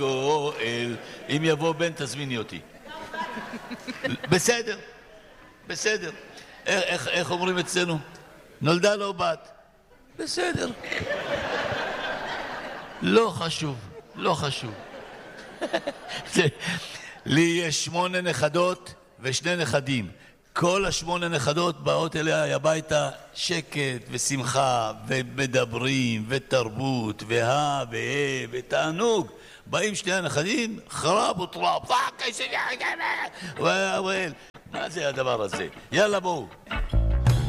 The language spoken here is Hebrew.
גואל, אם יבוא בן תזמיני אותי. בסדר, בסדר. איך אומרים אצלנו? נולדה לו בת. בסדר. לא חשוב, לא חשוב. לי יש 8 נכדות ו2 נכדים. כל 8 נכדות באות אליי הביתה שקט ושמחה ומדברים ותרבות ותענוג. באים 2 הנכדים, חרב וטרב. מה זה הדבר הזה? יאללה בואו.